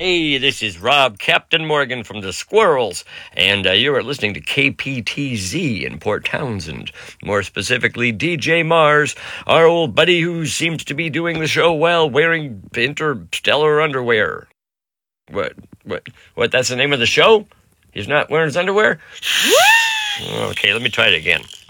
Hey, this is Rob Captain Morgan from the Squirrels, and you are listening to KPTZ in Port Townsend. More specifically, DJ Mars, our old buddy who seems to be doing the show well, wearing interstellar underwear. What? That's the name of the show? He's not wearing his underwear? Okay, let me try it again.